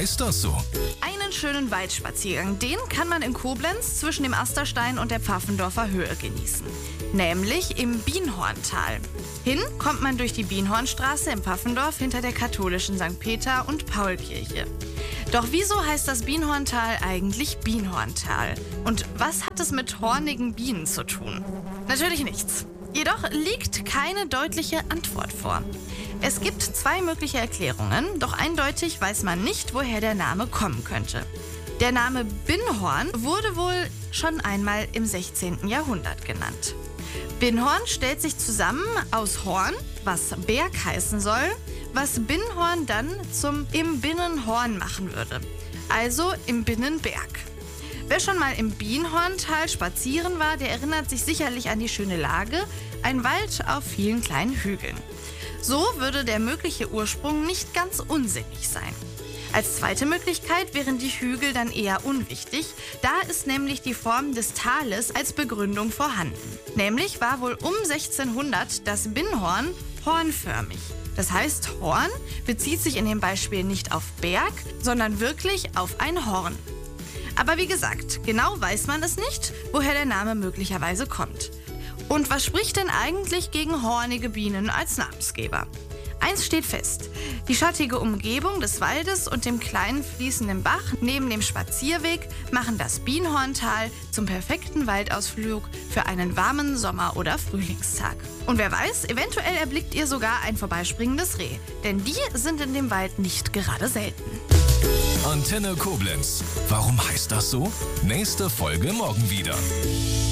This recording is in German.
Ist das so? Einen schönen Waldspaziergang, den kann man in Koblenz zwischen dem Asterstein und der Pfaffendorfer Höhe genießen. Nämlich im Bienhorntal. Hin kommt man durch die Bienhornstraße im Pfaffendorf hinter der katholischen St. Peter- und Paulkirche. Doch wieso heißt das Bienhorntal eigentlich Bienhorntal? Und was hat es mit hornigen Bienen zu tun? Natürlich nichts. Jedoch liegt keine deutliche Antwort vor. Es gibt zwei mögliche Erklärungen, doch eindeutig weiß man nicht, woher der Name kommen könnte. Der Name Binnhorn wurde wohl schon einmal im 16. Jahrhundert genannt. Binnhorn stellt sich zusammen aus Horn, was Berg heißen soll, was Binnhorn dann zum im Binnenhorn machen würde, also im Binnenberg. Wer schon mal im Bienhorntal spazieren war, der erinnert sich sicherlich an die schöne Lage, ein Wald auf vielen kleinen Hügeln. So würde der mögliche Ursprung nicht ganz unsinnig sein. Als zweite Möglichkeit wären die Hügel dann eher unwichtig, da ist nämlich die Form des Tales als Begründung vorhanden. Nämlich war wohl um 1600 das Binnhorn hornförmig. Das heißt, Horn bezieht sich in dem Beispiel nicht auf Berg, sondern wirklich auf ein Horn. Aber wie gesagt, genau weiß man es nicht, woher der Name möglicherweise kommt. Und was spricht denn eigentlich gegen hornige Bienen als Namensgeber? Eins steht fest: Die schattige Umgebung des Waldes und dem kleinen fließenden Bach neben dem Spazierweg machen das Bienhorntal zum perfekten Waldausflug für einen warmen Sommer- oder Frühlingstag. Und wer weiß, eventuell erblickt ihr sogar ein vorbeispringendes Reh, denn die sind in dem Wald nicht gerade selten. Antenne Koblenz. Warum heißt das so? Nächste Folge morgen wieder.